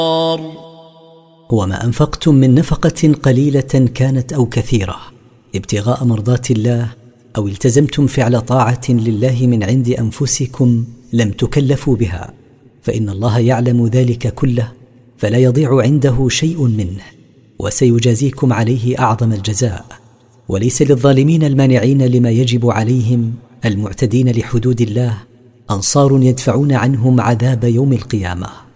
وما أنفقتم من نفقة قليلة كانت أو كثيرة ابتغاء مرضات الله أو التزمتم فعل طاعة لله من عند أنفسكم لم تكلفوا بها، فإن الله يعلم ذلك كله، فلا يضيع عنده شيء منه، وسيجازيكم عليه أعظم الجزاء. وليس للظالمين المانعين لما يجب عليهم المعتدين لحدود الله أنصار يدفعون عنهم عذاب يوم القيامة.